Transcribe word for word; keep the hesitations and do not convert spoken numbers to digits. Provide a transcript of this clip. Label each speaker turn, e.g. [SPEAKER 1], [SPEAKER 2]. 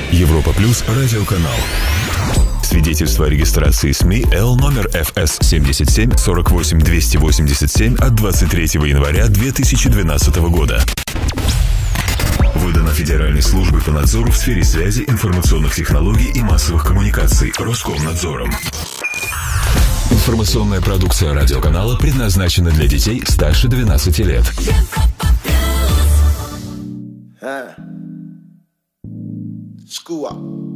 [SPEAKER 1] Европа Плюс радиоканал. Свидетельство о регистрации СМИ Л номер эф эс семьдесят семь сорок восемь двести восемьдесят семь от двадцать третьего января две тысячи двенадцатого года. Выдано Федеральной службой по надзору в сфере связи, информационных технологий и массовых коммуникаций Роскомнадзором. Информационная продукция радиоканала предназначена для детей старше двенадцати лет.
[SPEAKER 2] School up.